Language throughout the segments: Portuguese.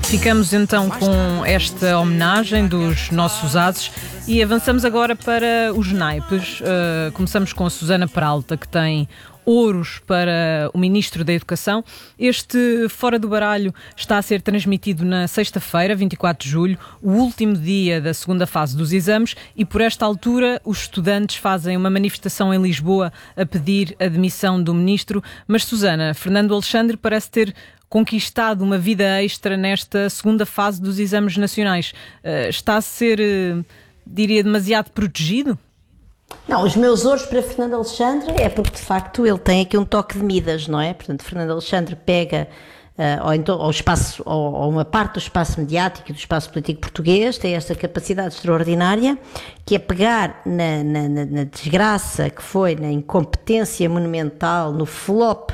Ficamos então com esta homenagem dos nossos ases e avançamos agora para os naipes. Começamos com a Susana Peralta, que tem ouros para o Ministro da Educação. Este Fora do Baralho está a ser transmitido na sexta-feira, 24 de julho, o último dia da segunda fase dos exames, e por esta altura os estudantes fazem uma manifestação em Lisboa a pedir a demissão do Ministro. Mas, Susana, Fernando Alexandre parece ter conquistado uma vida extra nesta segunda fase dos exames nacionais. Está a ser, diria, demasiado protegido? Não, os meus ouros para Fernando Alexandre é porque, de facto, ele tem aqui um toque de Midas, não é? Portanto, Fernando Alexandre pega ou uma parte do espaço mediático e do espaço político português, tem esta capacidade extraordinária, que é pegar na desgraça que foi, na incompetência monumental, no flop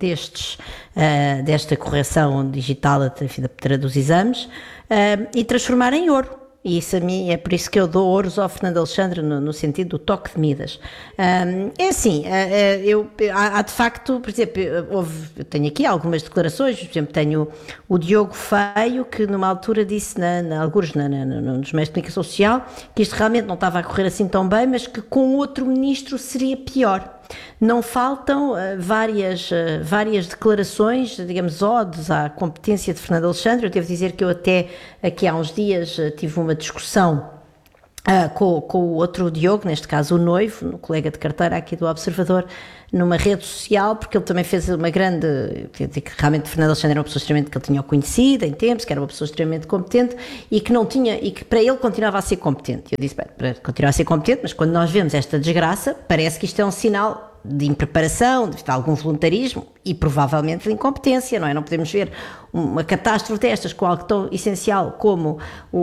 desta correção digital dos exames, e transformar em ouro. E isso a mim é por isso que eu dou ouros ao Fernando Alexandre no sentido do toque de Midas. É assim, há de facto, por exemplo, eu tenho aqui algumas declarações, por exemplo, tenho o Diogo Feio, que numa altura disse, nos meios de comunicação social, que isto realmente não estava a correr assim tão bem, mas que com outro ministro seria pior. Não faltam várias declarações, digamos, odes à competência de Fernando Alexandre. Eu devo dizer que eu até aqui há uns dias tive uma discussão com o outro Diogo, neste caso o noivo, um colega de carteira aqui do Observador, numa rede social, porque ele também fez uma grande, que realmente Fernando Alexandre era uma pessoa extremamente, que ele tinha conhecido em tempos, que era uma pessoa extremamente competente e que para ele continuava a ser competente. Eu disse, bem, para continuar a ser competente, mas quando nós vemos esta desgraça, parece que isto é um sinal de impreparação, de algum voluntarismo e provavelmente de incompetência, não é? Não podemos ver uma catástrofe destas com algo tão essencial como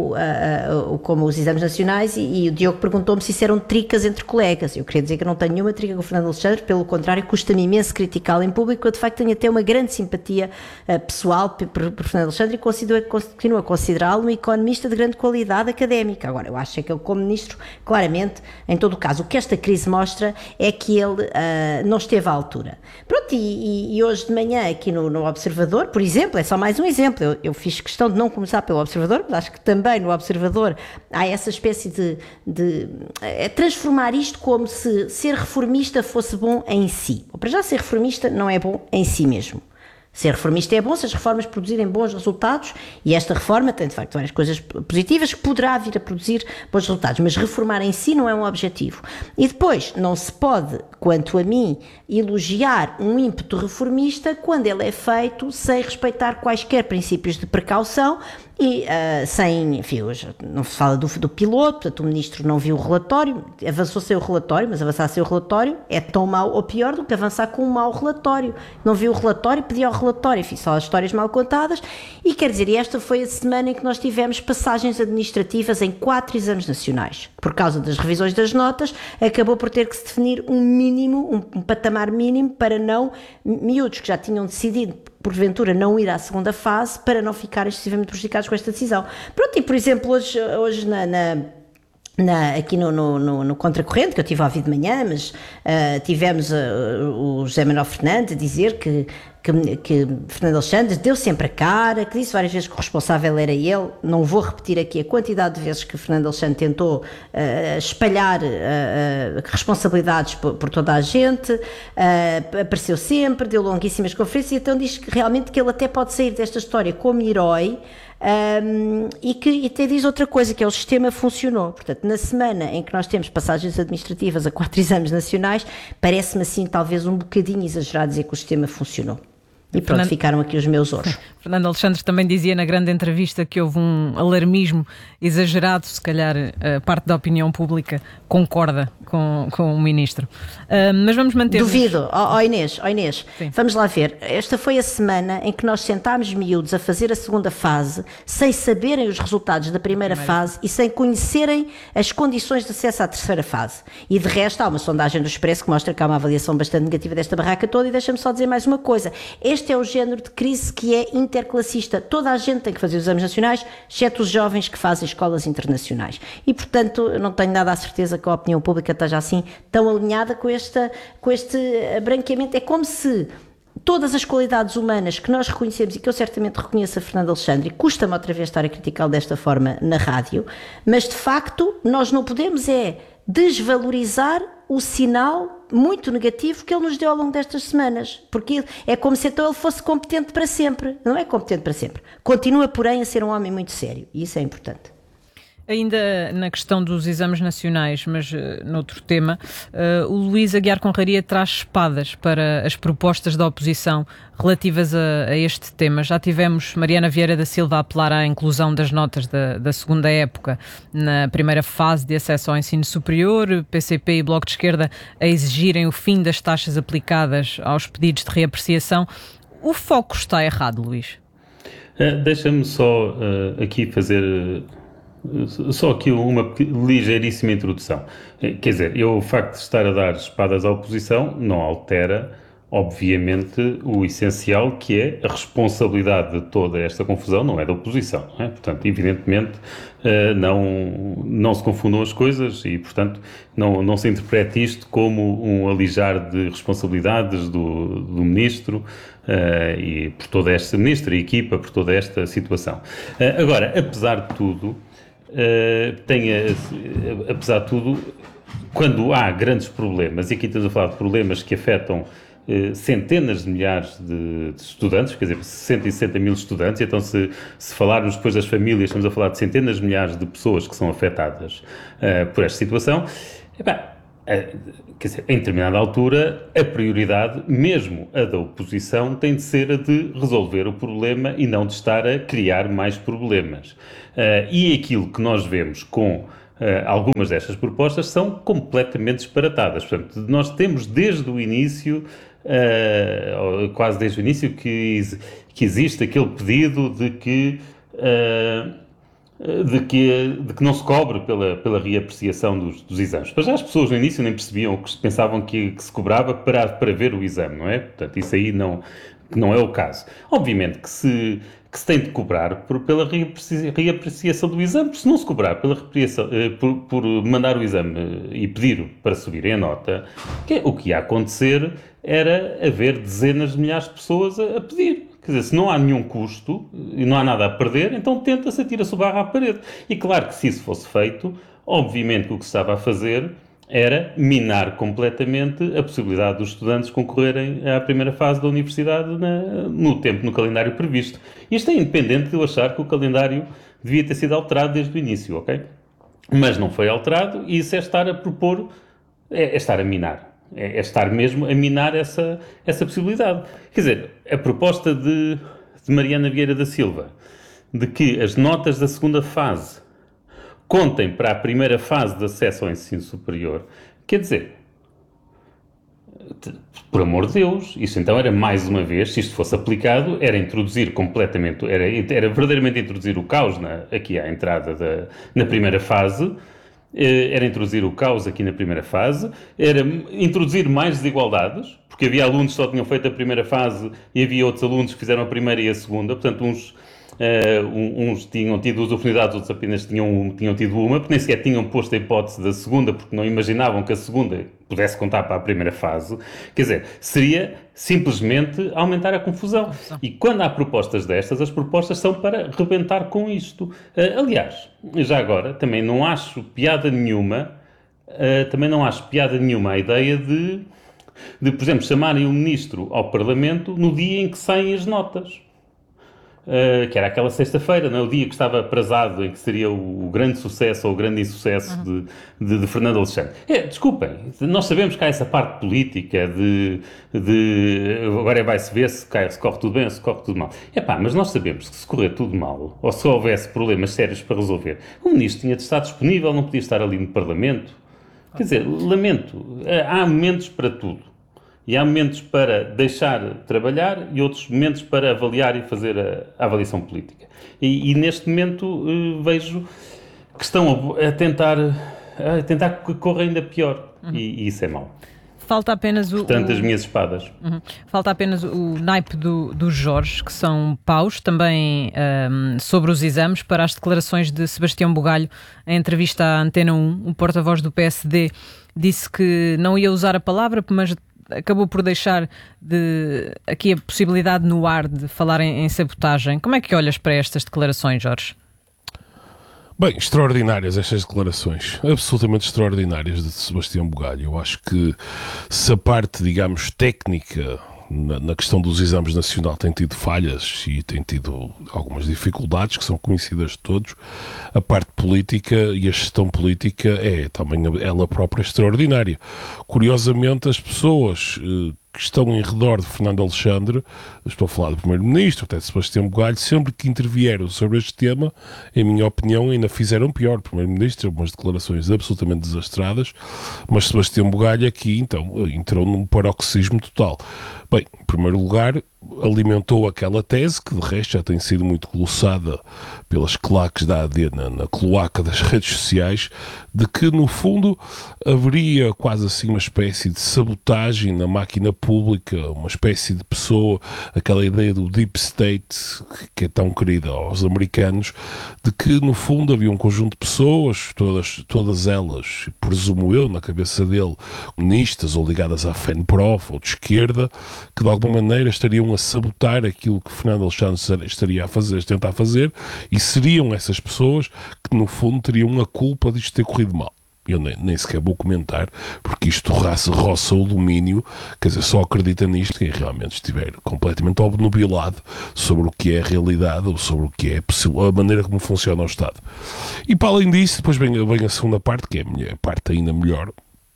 os exames nacionais e o Diogo perguntou-me se isso eram tricas entre colegas. Eu queria dizer que eu não tenho nenhuma trica com o Fernando Alexandre, pelo contrário, custa-me imenso criticá-lo em público. Eu de facto tenho até uma grande simpatia pessoal por Fernando Alexandre e continuo a considerá-lo um economista de grande qualidade académica. Agora, eu acho que ele como ministro, claramente, em todo o caso, o que esta crise mostra é que ele não esteve à altura. Pronto, e hoje de manhã aqui no Observador, por exemplo, é só mais um exemplo, eu fiz questão de não começar pelo Observador, mas acho que também no Observador há essa espécie de transformar isto como se ser reformista fosse bom em si. Para já ser reformista não é bom em si mesmo. Ser reformista é bom se as reformas produzirem bons resultados, e esta reforma tem de facto várias coisas positivas que poderá vir a produzir bons resultados, mas reformar em si não é um objetivo. E depois, não se pode, quanto a mim, elogiar um ímpeto reformista quando ele é feito sem respeitar quaisquer princípios de precaução e enfim, hoje não se fala do piloto, portanto o ministro não viu o relatório, avançou sem o relatório, mas avançar sem o relatório é tão mau ou pior do que avançar com um mau relatório. Não viu o relatório, pediu ao relatório, enfim, só as histórias mal contadas, e quer dizer, esta foi a semana em que nós tivemos passagens administrativas em 4 exames nacionais. Por causa das revisões das notas, acabou por ter que se definir um patamar mínimo para miúdos que já tinham decidido porventura não ir à segunda fase para não ficarem excessivamente prejudicados com esta decisão. Pronto, e por exemplo, hoje aqui no Contracorrente, que eu tive a ouvir de manhã, mas tivemos o José Manuel Fernandes a dizer que Fernando Alexandre deu sempre a cara, que disse várias vezes que o responsável era ele. Não vou repetir aqui a quantidade de vezes que Fernando Alexandre tentou espalhar responsabilidades por toda a gente, apareceu sempre, deu longuíssimas conferências, e então diz que realmente que ele até pode sair desta história como herói. E até diz outra coisa, que é o sistema funcionou. Portanto, na semana em que nós temos passagens administrativas a 4 exames nacionais, parece-me assim talvez um bocadinho exagerado dizer que o sistema funcionou. E pronto, ficaram aqui os meus ouros. Fernando Alexandre também dizia na grande entrevista que houve um alarmismo exagerado, se calhar a parte da opinião pública concorda com o ministro. Mas vamos manter... Duvido. Inês, vamos lá ver. Esta foi a semana em que nós sentámos miúdos a fazer a segunda fase, sem saberem os resultados da primeira fase e sem conhecerem as condições de acesso à terceira fase. E de resto há uma sondagem do Expresso que mostra que há uma avaliação bastante negativa desta barraca toda, e deixa-me só dizer mais uma coisa. Este é o género de crise que é interclassista. Toda a gente tem que fazer os exames nacionais, exceto os jovens que fazem escolas internacionais. E, portanto, eu não tenho nada a certeza que a opinião pública esteja assim tão alinhada com este branqueamento. É como se todas as qualidades humanas que nós reconhecemos e que eu certamente reconheço a Fernando Alexandre, e custa-me outra vez estar a criticá-lo desta forma na rádio, mas de facto nós não podemos desvalorizar o sinal muito negativo que ele nos deu ao longo destas semanas, porque é como se então ele fosse competente para sempre. Não é competente para sempre. Continua, porém, a ser um homem muito sério, e isso é importante. Ainda na questão dos exames nacionais, mas noutro tema, o Luís Aguiar Conraria traz espadas para as propostas da oposição relativas a este tema. Já tivemos Mariana Vieira da Silva a apelar à inclusão das notas da segunda época na primeira fase de acesso ao ensino superior, PCP e Bloco de Esquerda a exigirem o fim das taxas aplicadas aos pedidos de reapreciação. O foco está errado, Luís? Deixa-me só aqui fazer... Só aqui uma ligeiríssima introdução. Quer dizer, o facto de estar a dar espadas à oposição não altera, obviamente, o essencial, que é a responsabilidade de toda esta confusão, não é da oposição. Não é? Portanto, evidentemente, não se confundam as coisas e, portanto, não se interprete isto como um alijar de responsabilidades do Ministro e por toda esta Ministra e equipa, por toda esta situação. Agora, apesar de tudo, quando há grandes problemas, e aqui estamos a falar de problemas que afetam centenas de milhares de estudantes, quer dizer, 160 mil estudantes, então se falarmos depois das famílias, estamos a falar de centenas de milhares de pessoas que são afetadas por esta situação, quer dizer, em determinada altura, a prioridade, mesmo a da oposição, tem de ser a de resolver o problema e não de estar a criar mais problemas. E aquilo que nós vemos com algumas destas propostas são completamente disparatadas. Portanto, nós temos desde o início, quase desde o início, que existe aquele pedido de que não se cobre pela reapreciação dos exames. Mas já as pessoas no início nem percebiam, que pensavam que se cobrava para ver o exame, não é? Portanto, isso aí não é o caso. Obviamente que se tem de cobrar pela reapreciação do exame. Se não se cobrar por mandar o exame e pedir para subirem a nota, o que ia acontecer era haver dezenas de milhares de pessoas a pedir. Quer dizer, se não há nenhum custo e não há nada a perder, então tenta-se, atira-se o barro à parede. E claro que se isso fosse feito, obviamente que o que se estava a fazer era minar completamente a possibilidade dos estudantes concorrerem à primeira fase da universidade no calendário previsto. Isto é independente de eu achar que o calendário devia ter sido alterado desde o início, ok? Mas não foi alterado e isso é estar a propor, é estar a minar. É estar mesmo a minar essa possibilidade. Quer dizer, a proposta de Mariana Vieira da Silva de que as notas da segunda fase contem para a primeira fase de acesso ao ensino superior, quer dizer, por amor de Deus, isto então era mais uma vez, se isto fosse aplicado, era introduzir completamente, era verdadeiramente introduzir o caos aqui à entrada na primeira fase. Era introduzir o caos aqui na primeira fase, era introduzir mais desigualdades, porque havia alunos que só tinham feito a primeira fase e havia outros alunos que fizeram a primeira e a segunda, portanto uns tinham tido duas oportunidades, outros apenas tinham tido uma, porque nem sequer tinham posto a hipótese da segunda, porque não imaginavam que a segunda pudesse contar para a primeira fase. Quer dizer, seria simplesmente aumentar a confusão. E quando há propostas destas, as propostas são para rebentar com isto. Aliás, já agora, também não acho piada nenhuma a ideia de, por exemplo, chamarem o Ministro ao Parlamento no dia em que saem as notas. Que era aquela sexta-feira, não é? O dia que estava aprazado, em que seria o grande sucesso ou o grande insucesso de Fernando Alexandre. Desculpem, nós sabemos que há essa parte política agora vai-se ver se corre tudo bem ou se corre tudo mal. Mas nós sabemos que se correr tudo mal, ou se houvesse problemas sérios para resolver, o Ministro tinha de estar disponível, não podia estar ali no Parlamento. Quer dizer, lamento, há momentos para tudo. E há momentos para deixar trabalhar e outros momentos para avaliar e fazer a avaliação política. E neste momento vejo que estão a tentar que corra ainda pior. E isso é mau. Falta apenas Portanto, as minhas espadas. Falta apenas o naipe do Jorge, que são paus, também sobre os exames, para as declarações de Sebastião Bugalho em entrevista à Antena 1. O porta-voz do PSD disse que não ia usar a palavra, mas acabou por deixar aqui a possibilidade no ar de falar em sabotagem. Como é que olhas para estas declarações, Jorge? Bem, extraordinárias estas declarações, absolutamente extraordinárias de Sebastião Bugalho. Eu acho que se a parte, digamos, técnica na questão dos exames nacional tem tido falhas e tem tido algumas dificuldades que são conhecidas de todos, a parte política e a gestão política é também ela própria extraordinária. Curiosamente, as pessoas que estão em redor de Fernando Alexandre, estou a falar do Primeiro-Ministro, até de Sebastião Bugalho, sempre que intervieram sobre este tema, em minha opinião, ainda fizeram pior. O Primeiro-Ministro, algumas declarações absolutamente desastradas, mas Sebastião Bugalho aqui, então, entrou num paroxismo total. Bem, em primeiro lugar, alimentou aquela tese, que de resto já tem sido muito glossada pelas claques da AD na cloaca das redes sociais, de que, no fundo, haveria quase assim uma espécie de sabotagem na máquina pública, uma espécie de pessoa, aquela ideia do deep state, que é tão querida aos americanos, de que, no fundo, havia um conjunto de pessoas, todas elas, presumo eu, na cabeça dele, comunistas ou ligadas à FENPROF ou de esquerda, que de alguma maneira estariam a sabotar aquilo que Fernando Alexandre estaria a tentar fazer, e seriam essas pessoas que no fundo teriam a culpa disto ter corrido mal. Eu nem sequer vou comentar, porque isto roça o domínio, quer dizer, só acredita nisto quem realmente estiver completamente obnubilado sobre o que é a realidade ou sobre o que é a maneira como funciona o Estado. E para além disso, depois vem a segunda parte, que é a minha parte ainda melhor,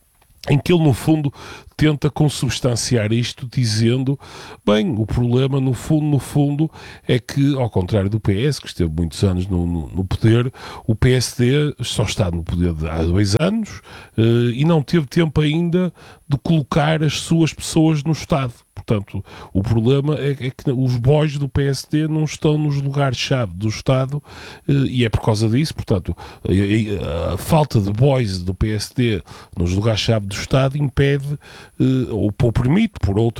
em que ele, no fundo, tenta consubstanciar isto dizendo, bem, o problema, no fundo, é que, ao contrário do PS, que esteve muitos anos no poder, o PSD só está no poder há 2 anos e não teve tempo ainda de colocar as suas pessoas no Estado. Portanto, o problema é que os boys do PSD não estão nos lugares-chave do Estado e é por causa disso, portanto, a falta de boys do PSD nos lugares-chave do Estado impede, ou permite,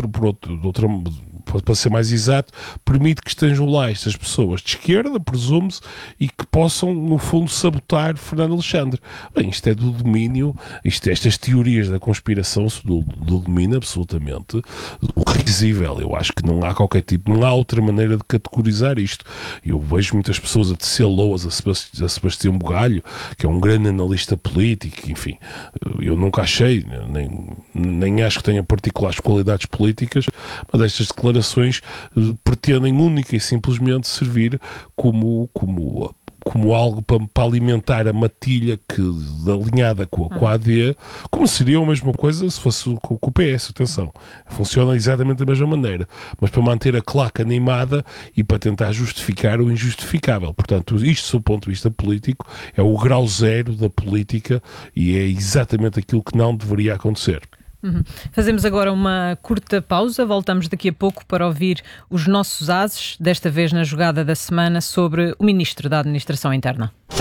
para ser mais exato, permite que estejam lá estas pessoas de esquerda, presume-se, e que possam, no fundo, sabotar Fernando Alexandre. Bem, isto é do domínio, estas teorias da conspiração do domínio absolutamente risível. Eu acho que não há outra maneira de categorizar isto. Eu vejo muitas pessoas a tecer loas a Sebastião Bugalho, que é um grande analista político, enfim, eu nunca achei, nem acho que tenha particulares qualidades políticas, mas estas declarações pretendem única e simplesmente servir como algo para alimentar a matilha alinhada com a AD, como seria a mesma coisa se fosse com o PS, atenção, funciona exatamente da mesma maneira, mas para manter a claque animada e para tentar justificar o injustificável. Portanto, isto, do ponto de vista político, é o grau zero da política e é exatamente aquilo que não deveria acontecer. Fazemos agora uma curta pausa, voltamos daqui a pouco para ouvir os nossos ases, desta vez na jogada da semana, sobre o Ministro da Administração Interna.